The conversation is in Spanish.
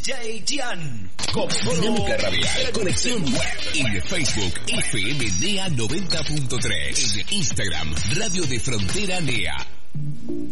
DJ Gian. Dinámica Radial, conexión web. En Facebook, FM NEA 90.3. En Instagram, Radio de Frontera NEA.